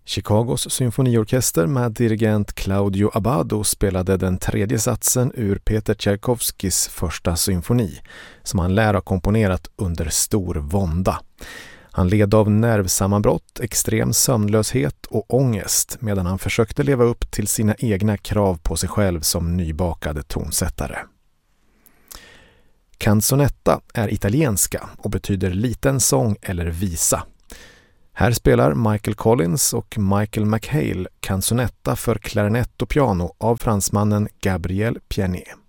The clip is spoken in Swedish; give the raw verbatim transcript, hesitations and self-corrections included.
Chicagos symfoniorkester med dirigent Claudio Abbado spelade den tredje satsen ur Peter Tchaikovskys första symfoni, som han lär ha komponerat under stor vånda. Han led av nervsammanbrott, extrem sömnlöshet och ångest medan han försökte leva upp till sina egna krav på sig själv som nybakad tonsättare. Canzonetta är italienska och betyder liten sång eller visa. Här spelar Michael Collins och Michael McHale canzonetta för klarinett och piano av fransmannen Gabriel Pianet.